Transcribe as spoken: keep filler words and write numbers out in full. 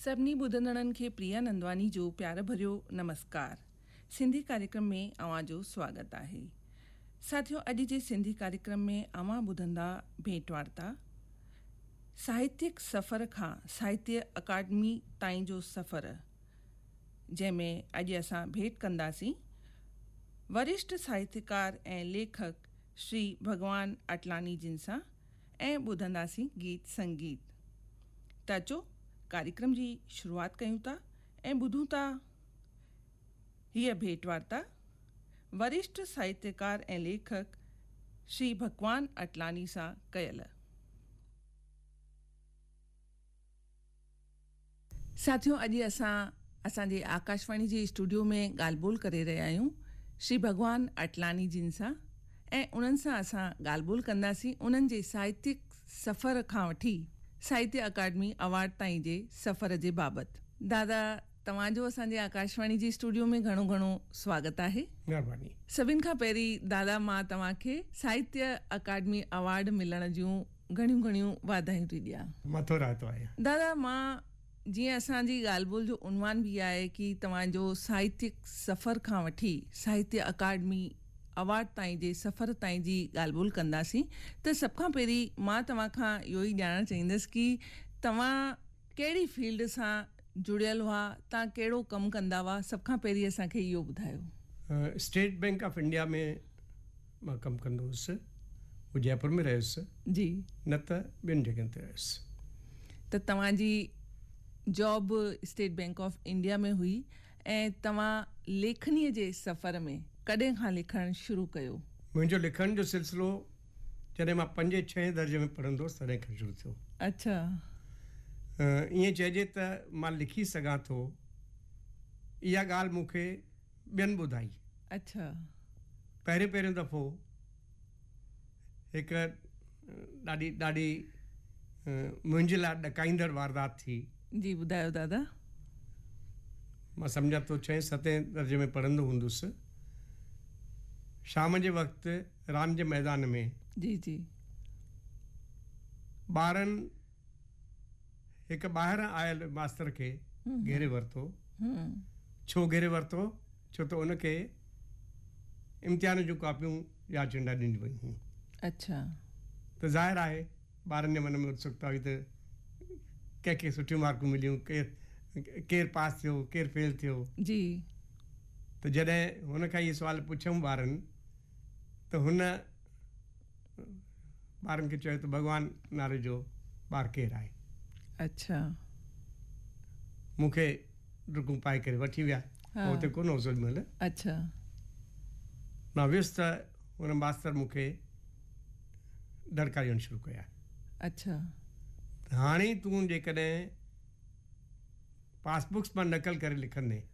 सभिनी ॿुधंदड़नि खे प्रिया नंदवानी जो प्यार भरियो नमस्कार। सिंधी कार्यक्रम में अवां जो स्वागत आहे। साथियों, अॼु जे सिंधी कार्यक्रम में अवां ॿुधंदा भेंट वार्ता साहित्यिक सफ़र खां साहित्य अकादमी ताईं जो सफ़र, जंहिंमें अॼु असां भेंट कंदासीं वरिष्ठ साहित्यकार ऐं लेखक श्री भगवान अटलानी जिन सां ऐं ॿुधंदासीं गीत संगीत। त अचो कार्यक्रम जी शुरूआत कयूं था ऐं ॿुधूं था हीअ भेंट वार्ता वरिष्ठ साहित्यकार ऐं लेखक श्री भगवान अटलानी सां कयल। साथियों, अॼु असां असांजे आकाशवाणी जे स्टूडियो में ॻाल्हि ॿोल करे रहिया आहियूं श्री भगवान अटलानी जिन सां, ऐं उन्हनि सां असां ॻाल्हि ॿोल कंदासीं उन्हनि जे साहित्यिक सफ़र खां वठी साहित्य अकादमी अवार्ड ताईं जे सफ़र जे बाबति। दादा, तव्हांजो असांजे आकाशवाणी जी स्टूडियो में घणो घणो स्वागत आहे। महिरबानी। सभिनि खां पहिरीं दादा, मां तव्हांखे साहित्य अकादमी अवार्ड मिलण जूं घणियूं घणियूं वाधायूं थी ॾियां। मथो रातो आहे। दादा, मां जीअं असांजी ॻाल्हि ॿोल जो उनवान बि आहे कि तव्हांजो साहित्यिक सफ़र खां वठी साहित्य अकादमी अवार्ड ताईं जे सफ़र ताईं जी ॻाल्हि ॿोल कंदासीं, त सभ खां पहिरीं मां तव्हां खां इहो ई ॼाणणु चाहींदसि कि तव्हां कहिड़ी फील्ड सां जुड़ियल हुआ, तव्हां कहिड़ो कमु कंदा हुआ, सभ खां पहिरीं असांखे इहो ॿुधायो। स्टेट बैंक ऑफ इंडिया में मां कमु कंदो हुउसि, हू जयपुर में रहियुसि जी, न त ॿियनि जॻहियुनि ते रहियुसि। त तव्हांजी job state bank of India में हुई ऐं तव्हां लेखनीअ जे सफ़र में कॾहिं खां लिखणु शुरू कयो? मुंहिंजो लिखण जो सिलसिलो जॾहिं मां पंजे छहें दर्जे में पढ़ंदो हुउसि तॾहिं खां शुरू थियो। अच्छा। ईअं चइजे त मां लिखी सघां थो, इहा ॻाल्हि मूंखे ॿियनि ॿुधाई। अच्छा। पहिरियों पहिरियों दफ़ो हिकु ॾाढी ॾाढी मुंहिंजे लाइ ॾकाईंदड़ वारदात थी। जी, ॿुधायो दादा। मां सम्झां थो छहें सतें दर्जे में पढ़ंदो हूंदुसि। शाम जे वक़्तु रांदि जे मैदान में जी जी ॿारनि हिकु ॿाहिरां आयल मास्तर खे घेरे वरितो। छो घेरे वरितो? छो त उनखे इम्तिहान जूं कॉपियूं या चिंडा ॾिनी वयूं हुयूं। अच्छा। त ज़ाहिर आहे ॿारनि जे मन में उत्सुकता हुई त कंहिंखे सुठियूं मार्कूं मिलियूं, केरु केरु पास थियो, केरु फेल थियो। जी। त जॾहिं हुन खां इहे सुवाल पुछऊं ॿारनि, त हुन ॿारनि खे चयो त भॻवान नाले जो ॿारु केरु आहे। अच्छा। मूंखे डुकूं पाए करे वठी विया। हाँ। हुते कोन हुउसि ओॾी महिल। अच्छा। मां वियुसि त हुन मास्तर मूंखे दड़का ॾियणु शुरू कया। अच्छा। हाणे तूं जेकॾहिं पासबुक्स मां नकल करे लिखंदे